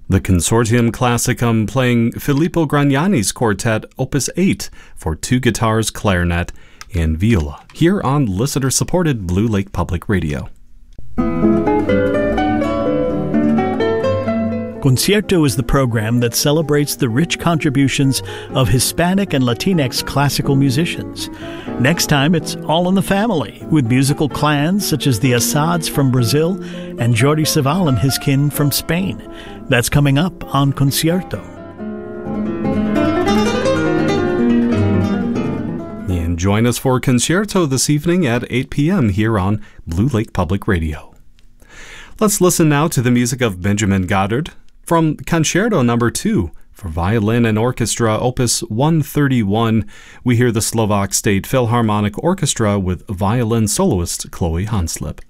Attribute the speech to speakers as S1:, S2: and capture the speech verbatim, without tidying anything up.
S1: The Consortium Classicum playing Filippo Gragnani's Quartet Opus eight for two guitars, clarinet, and viola, here on listener-supported Blue Lake Public Radio.
S2: Concierto is the program that celebrates the rich contributions of Hispanic and Latinx classical musicians. Next time, it's all in the family, with musical clans such as the Assads from Brazil and Jordi Savall and his kin from Spain. That's coming up on Concierto.
S1: And join us for Concierto this evening at eight p.m. here on Blue Lake Public Radio. Let's listen now to the music of Benjamin Goddard from Concerto Number two for violin and orchestra, Opus one thirty-one. We hear the Slovak State Philharmonic Orchestra with violin soloist Chloe Hanslip.